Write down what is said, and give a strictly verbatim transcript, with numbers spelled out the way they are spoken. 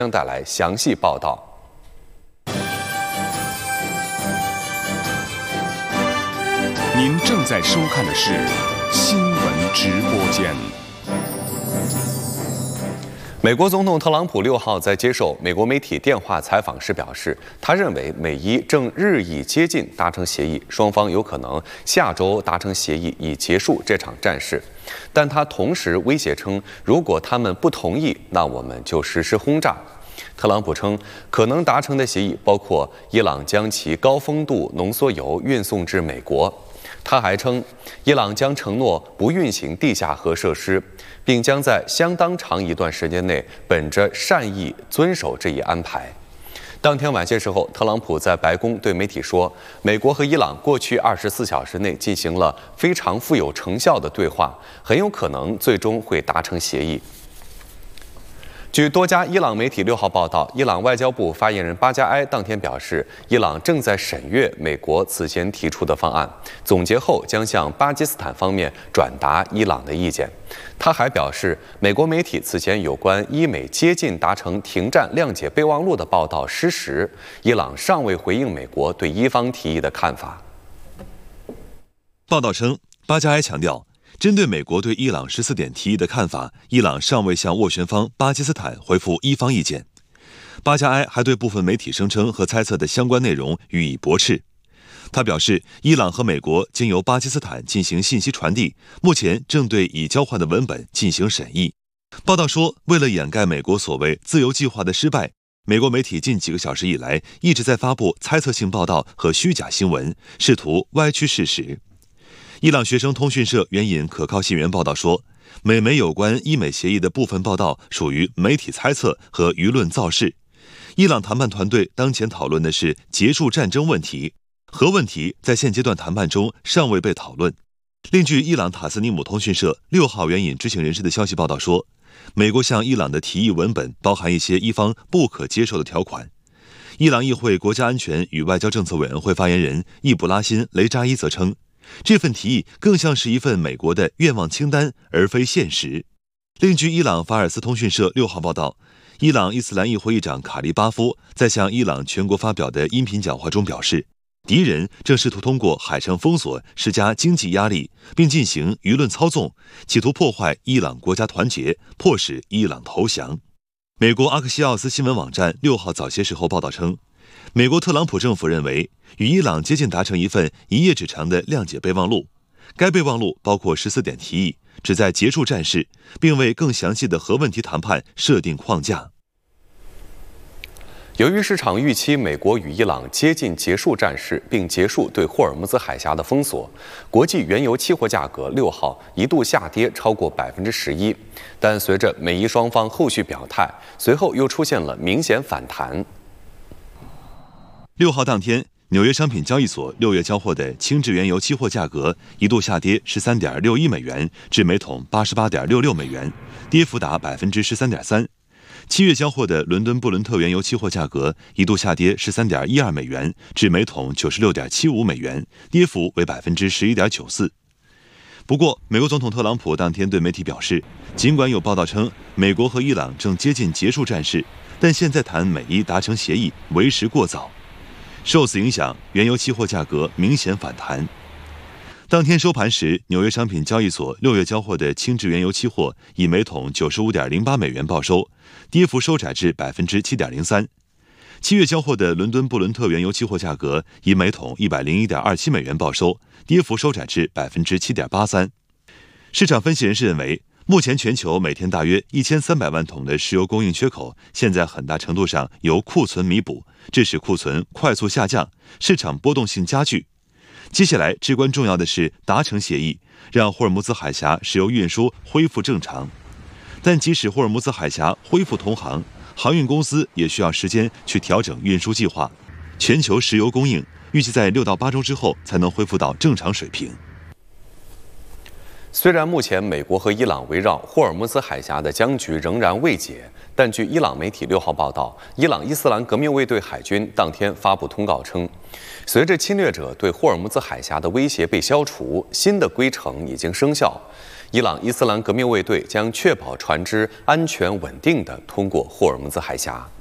将带来详细报道。 您正在收看的是新闻直播间。 美国总统特朗普六号在接受美国媒体电话采访时表示，他认为美伊正日益接近达成协议，双方有可能下周达成协议以结束这场战事。但他同时威胁称，如果他们不同意，那我们就实施轰炸。特朗普称，可能达成的协议包括伊朗将其高丰度浓缩铀运送至美国。他还称，伊朗将承诺不运行地下核设施，并将在相当长一段时间内本着善意遵守这一安排。当天晚些时候，特朗普在白宫对媒体说，美国和伊朗过去二十四小时内进行了非常富有成效的对话，很有可能最终会达成协议。据多家伊朗媒体六号报道，伊朗外交部发言人巴加埃当天表示，伊朗正在审阅美国此前提出的方案，总结后将向巴基斯坦方面转达伊朗的意见。他还表示，美国媒体此前有关伊美接近达成停战谅解备忘录的报道失实，伊朗尚未回应美国对伊方提议的看法。 报道称，巴加埃强调，针对美国对伊朗十四点提议的看法，伊朗尚未向斡旋方巴基斯坦回复伊方意见。巴加埃还对部分媒体声称和猜测的相关内容予以驳斥。他表示，伊朗和美国经由巴基斯坦进行信息传递，目前正对已交换的文本进行审议。报道说，为了掩盖美国所谓自由计划的失败，美国媒体近几个小时以来一直在发布猜测性报道和虚假新闻，试图歪曲事实。伊朗学生通讯社援引可靠信源报道说，美媒有关伊美协议的部分报道属于媒体猜测和舆论造势。伊朗谈判团队当前讨论的是结束战争问题，核问题在现阶段谈判中尚未被讨论。另据伊朗塔斯尼姆通讯社六号援引知情人士的消息报道说，美国向伊朗的提议文本包含一些伊方不可接受的条款。伊朗议会国家安全与外交政策委员会发言人易卜拉欣·雷扎伊则称，这份提议更像是一份美国的愿望清单，而非现实。另据伊朗法尔斯通讯社六号报道，伊朗伊斯兰议会议长卡利巴夫在向伊朗全国发表的音频讲话中表示，敌人正试图通过海上封锁施加经济压力，并进行舆论操纵，企图破坏伊朗国家团结，迫使伊朗投降。美国阿克西奥斯新闻网站六号早些时候报道称，美国特朗普政府认为与伊朗接近达成一份一页纸长的谅解备忘录，该备忘录包括十四点提议，旨在结束战事，并为更详细的核问题谈判设定框架。 由于市场预期美国与伊朗接近结束战事，并结束对霍尔木兹海峡的封锁，国际原油期货价格六号一度下跌超过百分之十一，但随着美伊双方后续表态，随后又出现了明显反弹。 六号当天，纽约商品交易所六月交货的轻质原油期货价格一度下跌十三点六一美元至每桶八十八点六六美元，跌幅达百分之十三点三。七月交货的伦敦布伦特原油期货价格一度下跌十三点一二美元至每桶九十六点七五美元，跌幅为百分之十一点九四。不过，美国总统特朗普当天对媒体表示，尽管有报道称美国和伊朗正接近结束战事，但现在谈美伊达成协议为时过早。受此影响，原油期货价格明显反弹。当天收盘时，纽约商品交易所六月交货的轻质原油期货以每桶九十五点零八美元报收，跌幅收窄至百分之七点零三。七月交货的伦敦布伦特原油期货价格以每桶一百零一点二七美元报收，跌幅收窄至百分之七点八三。市场分析人士认为，目前全球每天大约一千三百万桶的石油供应缺口，现在很大程度上由库存弥补，致使库存快速下降，市场波动性加剧。接下来至关重要的是达成协议，让霍尔木兹海峡石油运输恢复正常。但即使霍尔木兹海峡恢复通航，航运公司也需要时间去调整运输计划。全球石油供应预计在六到八周之后才能恢复到正常水平。 虽然目前美国和伊朗围绕霍尔木兹海峡的僵局仍然未解，但据伊朗媒体六号报道，伊朗伊斯兰革命卫队海军当天发布通告称，随着侵略者对霍尔木兹海峡的威胁被消除，新的规程已经生效。 伊朗伊斯兰革命卫队将确保船只安全稳定地通过霍尔木兹海峡。